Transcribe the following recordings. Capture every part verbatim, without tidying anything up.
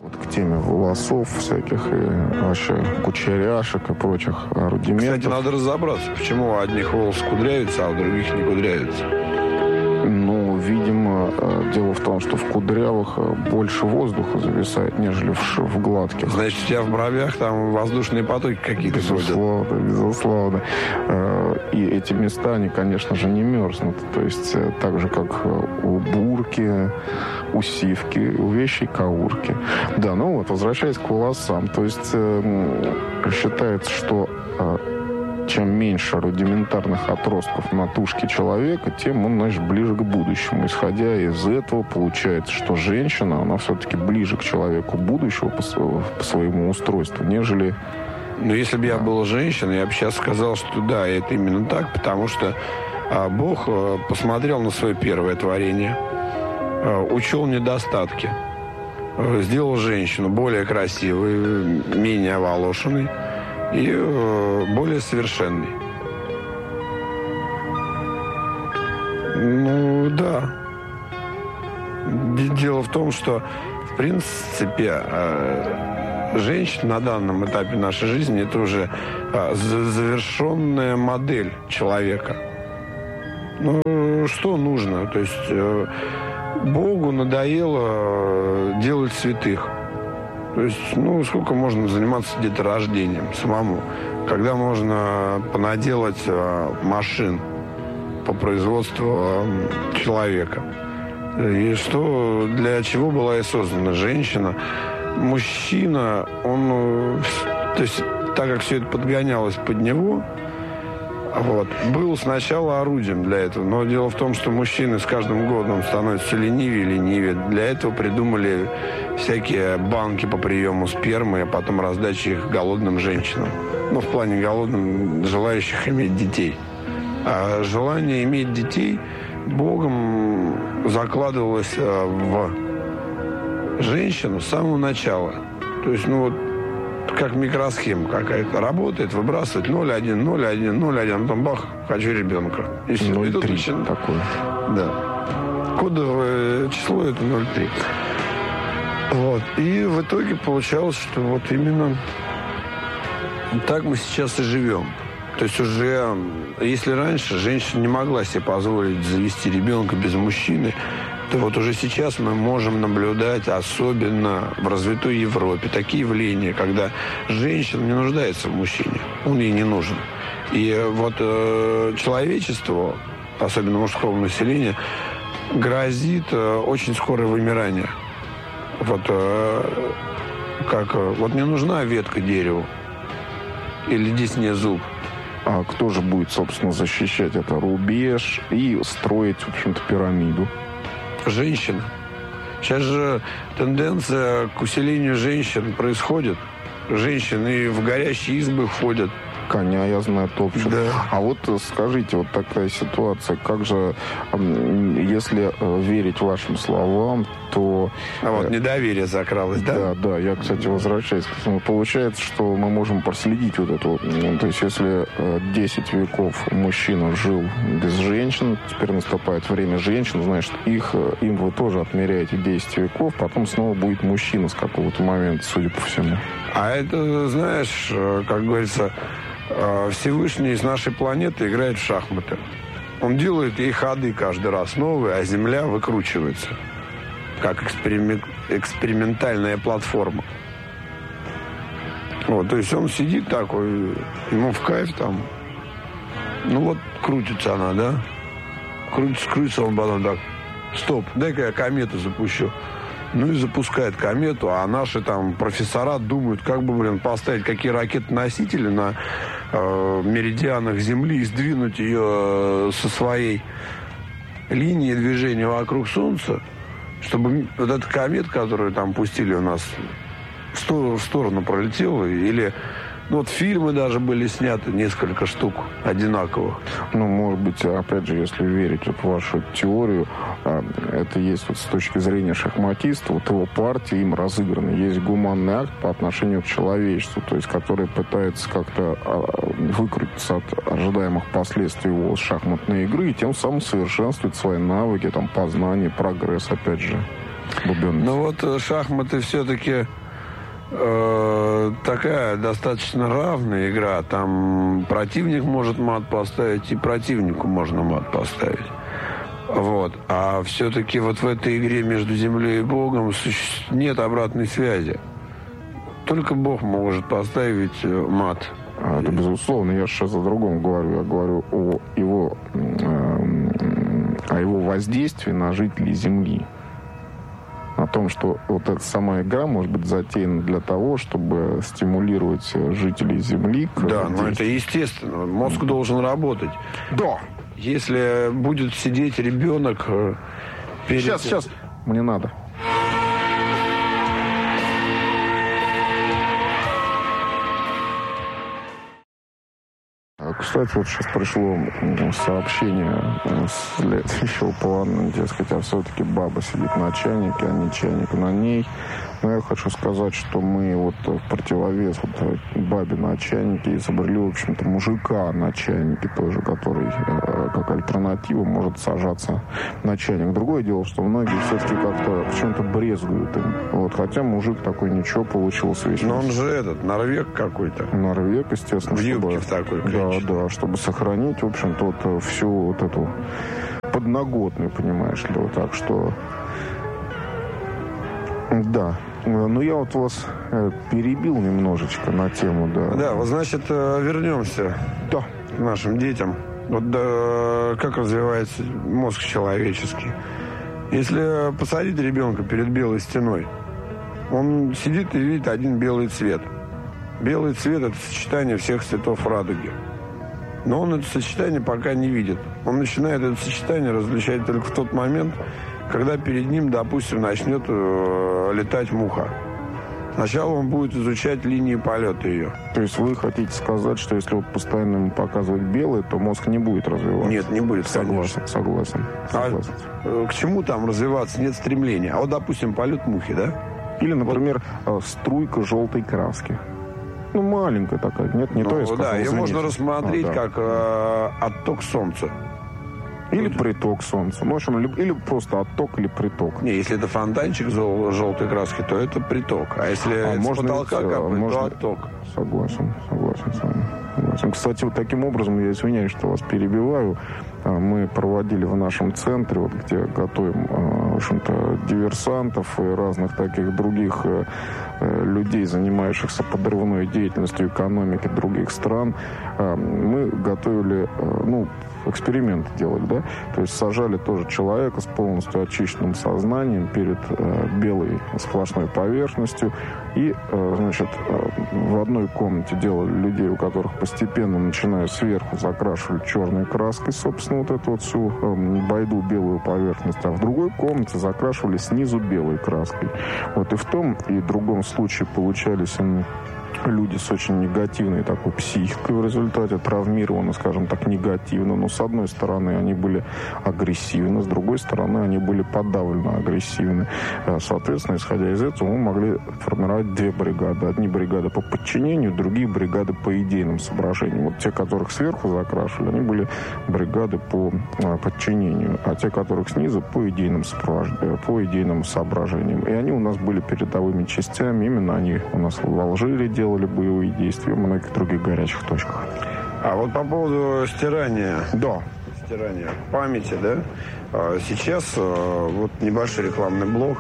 Вот к теме волосов всяких и вообще кучеряшек и прочих рудиментов. Кстати, надо разобраться, почему у одних волосы кудрявятся, а у других не кудрявятся. Ну, видимо, дело в том, что в кудрявых больше воздуха зависает, нежели в, в гладких. Значит, у тебя в бровях там воздушные потоки какие-то ходят. Безусловно, безусловно. И эти места, они, конечно же, не мерзнут. То есть, так же, как у бурки, у сивки, у вещей каурки. Да, ну вот, возвращаясь к волосам. То есть, считается, что чем меньше рудиментарных отростков на тушке человека, тем он, значит, ближе к будущему. Исходя из этого, получается, что женщина, она все-таки ближе к человеку будущего по, по своему устройству, нежели... Ну, если бы я был женщиной, я бы сейчас сказал, что да, это именно так, потому что а, Бог а, посмотрел на свое первое творение, а, учел недостатки, а, сделал женщину более красивой, менее оволошенной и э, более совершенный. Ну, да. Дело в том, что, в принципе, э, женщина на данном этапе нашей жизни – это уже э, завершенная модель человека. Ну, что нужно? То есть э, Богу надоело делать святых. То есть, ну, сколько можно заниматься деторождением самому, когда можно понаделать э, машин по производству э, человека. И что, для чего была и создана женщина. Мужчина, он, э, то есть, так как все это подгонялось под него, вот, был сначала орудием для этого. Но дело в том, что мужчины с каждым годом становятся ленивее и ленивее. Для этого придумали всякие банки по приему спермы, а потом раздаче их голодным женщинам. Ну, в плане голодным, желающих иметь детей. А желание иметь детей Богом закладывалось в женщину с самого начала. То есть, ну вот, как микросхема какая-то. Работает, выбрасывает ноль один, ноль один, ноль один, потом бах, хочу ребенка. И все. ноль три начинает... такое. Да. Кодовое число это ноль три. Вот. И в итоге получалось, что вот именно так мы сейчас и живем. То есть уже, если раньше женщина не могла себе позволить завести ребенка без мужчины, то вот уже сейчас мы можем наблюдать, особенно в развитой Европе, такие явления, когда женщина не нуждается в мужчине, он ей не нужен. И вот э, человечеству, особенно мужскому населению, грозит э, очень скорое вымирание. Вот э, как э, вот не нужна ветка дереву или десне зуб. А кто же будет, собственно, защищать это рубеж и строить, в общем-то, пирамиду? Женщина. Сейчас же тенденция к усилению женщин происходит. Женщины в горящие избы ходят. Коня, я знаю, топчут. Да. А вот скажите, вот такая ситуация, как же, если верить вашим словам, то... А вот недоверие закралось, да? Да, да, я, кстати, возвращаюсь к этому. Получается, что мы можем проследить вот это. То есть, если десять веков мужчина жил без женщин, теперь наступает время женщин, значит, их, им вы тоже отмеряете десять веков, потом снова будет мужчина с какого-то момента, судя по всему. А это, знаешь, как говорится, Всевышний из нашей планеты играет в шахматы. Он делает ей ходы каждый раз новые, а Земля выкручивается. Как эксперимент, экспериментальная платформа. Вот, то есть он сидит такой, ему в кайф там. Ну вот, крутится она, да? Крутится, крутится, он потом так. Стоп, дай-ка я комету запущу. Ну и запускает комету, а наши там профессора думают, как бы, блин, поставить какие ракеты-носители на э, меридианах Земли и сдвинуть ее э, со своей линии движения вокруг Солнца, чтобы вот эта комета, которую там пустили у нас, в сторону, в сторону пролетела, или... Ну, вот фильмы даже были сняты, несколько штук одинаковых. Ну, может быть, опять же, если верить вот в вашу теорию, это есть вот с точки зрения шахматиста, вот его партия им разыграна. Есть гуманный акт по отношению к человечеству, то есть который пытается как-то выкрутиться от ожидаемых последствий его шахматной игры и тем самым совершенствовать свои навыки, там, познание, прогресс, опять же. бубенность. Ну вот шахматы все-таки э, такая достаточно равная игра. Там противник может мат поставить, и противнику можно мат поставить. Вот. А все-таки вот в этой игре между землей и Богом нет обратной связи. Только Бог может поставить мат. Это безусловно. Я сейчас о другом говорю. Я говорю о его, о его воздействии на жителей Земли. О том, что вот эта сама игра может быть затеяна для того, чтобы стимулировать жителей Земли к Да, но это естественно. Мозг должен работать. Да. Если будет сидеть ребенок... Перед... Сейчас, сейчас. Мне надо. Кстати, вот сейчас пришло сообщение следующего плана, дескать, а все-таки баба сидит на чайнике, а не чайник на ней. Но я хочу сказать, что мы вот в противовес вот бабе на чайнике изобрели, в общем-то, мужика на чайнике тоже, который как альтернатива может сажаться на чайник. Другое дело, что многие все-таки как-то почему-то брезгуют им. Вот, хотя мужик такой ничего получился весь. Но он же этот, норвег какой-то. Норвег, естественно. В юбке чтобы, в такой. Да, да, чтобы сохранить, в общем-то, вот всю вот эту подноготную, понимаешь ли, вот так что... Да. Ну, я вот вас перебил немножечко на тему, да. Да, вот, значит, вернемся да. к нашим детям. Вот да, как развивается мозг человеческий. Если посадить ребенка перед белой стеной, он сидит и видит один белый цвет. Белый цвет – это сочетание всех цветов радуги. Но он это сочетание пока не видит. Он начинает это сочетание различать только в тот момент, когда перед ним, допустим, начнет э, летать муха. Сначала он будет изучать линии полета ее. То есть вы хотите сказать, что если вот постоянно ему показывать белое, то мозг не будет развиваться? Нет, не будет, согласен, конечно. Согласен, согласен. А, к чему там развиваться? Нет стремления. А вот, допустим, полет мухи, да? Или, например, вот. струйка желтой краски. Ну, маленькая такая. Нет, не ну, то, я сказал, да, ее извините. можно рассмотреть а, да. как э, отток солнца. Или приток солнца. Ну, в общем, или просто отток, или приток. Не, если это фонтанчик желтой краски, то это приток. А если а с потолка капает, можно... то отток. Согласен, согласен с вами. Согласен. Кстати, вот таким образом, я извиняюсь, что вас перебиваю, мы проводили в нашем центре, вот, где готовим, в общем-то, диверсантов и разных таких других людей, занимающихся подрывной деятельностью экономики других стран. Мы готовили, ну, эксперимент делали, да, то есть сажали тоже человека с полностью очищенным сознанием перед э, белой сплошной поверхностью и, э, значит, э, в одной комнате делали людей, у которых постепенно, начиная сверху, закрашивали черной краской, собственно, вот эту вот всю э, байду белую поверхность, а в другой комнате закрашивали снизу белой краской. Вот и в том и в другом случае получались им люди с очень негативной такой психикой в результате, травмированы, скажем так, негативно. Но с одной стороны они были агрессивны, с другой стороны они были подавленно агрессивны. Соответственно, исходя из этого, мы могли формировать две бригады. Одни бригады по подчинению, другие бригады по идейным соображениям. Вот те, которых сверху закрашивали, они были бригады по подчинению, а те, которых снизу, по идейным, по идейным соображениям. И они у нас были передовыми частями, именно они у нас в Алжире делали боевые действия в многих других горячих точках. А вот по поводу стирания. Да. Стирания памяти, да? Сейчас, вот небольшой рекламный блок.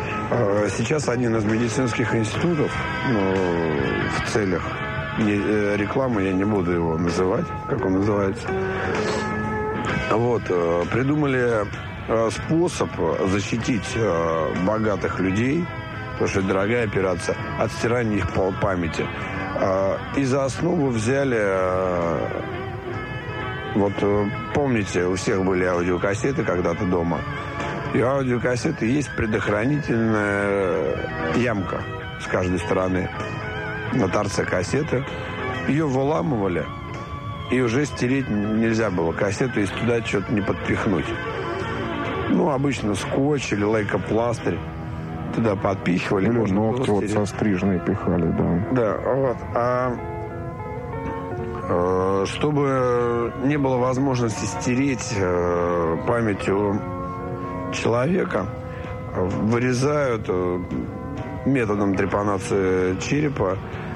Сейчас один из медицинских институтов, ну, в целях рекламы, я не буду его называть, как он называется, вот, придумали способ защитить богатых людей, потому что это дорогая операция, от стирания их памяти. И за основу взяли, вот помните, у всех были аудиокассеты когда-то дома. И у аудиокассеты есть предохранительная ямка с каждой стороны на торце кассеты. Ее выламывали, и уже стереть нельзя было кассету, если туда что-то не подпихнуть. Ну, обычно скотч или лейкопластырь туда подпихивали. Или ногти вот состриженные пихали, да. Да, вот. А э, чтобы не было возможности стереть э, память у человека, вырезают методом трепанации черепа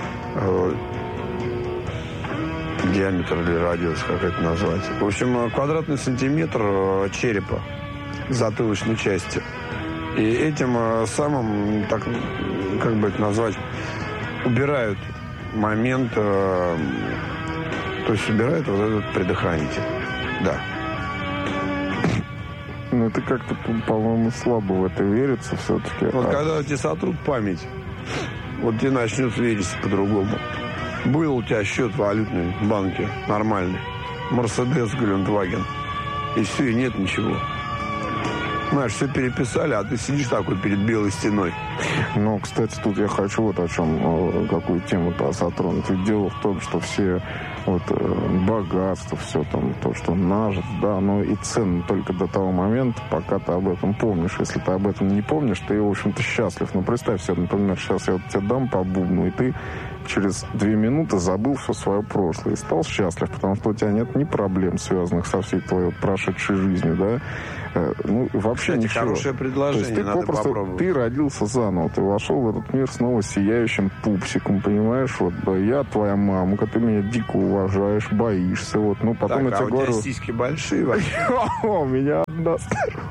диаметр или радиус, как это назвать. В общем, квадратный сантиметр черепа затылочной части. И этим самым, так, как бы это назвать, убирают момент, то есть убирают вот этот предохранитель. Да. Ну, это как-то, по-моему, слабо в это верится все-таки. Вот а... когда тебе сотрут память, вот тебе начнет верить по-другому. Был у тебя счет в валютной банке нормальный. Мерседес, Гелендваген. И все, и нет ничего. Знаешь, все переписали, а ты сидишь такой перед белой стеной. Ну, кстати, тут я хочу вот о чем, какую тему-то затронуть. Ведь дело в том, что все вот богатство, все там, то, что нажито, да, оно и ценно только до того момента, пока ты об этом помнишь. Если ты об этом не помнишь, ты, в общем-то, счастлив. Ну, представь себе, например, сейчас я вот тебе дам по бубну, и ты через две минуты забыл все свое прошлое и стал счастлив, потому что у тебя нет ни проблем, связанных со всей твоей вот прошедшей жизнью, да. Ну, вообще Кстати, ничего. Хорошее предложение, То есть ты надо попросту, попробовать. Ты родился заново, ты вошел в этот мир снова сияющим пупсиком, понимаешь? Вот, да, я твоя мамка, ты меня дико уважаешь, боишься, вот, ну, потом так, я тебе а говорю... у тебя сиськи большие вообще? У меня одна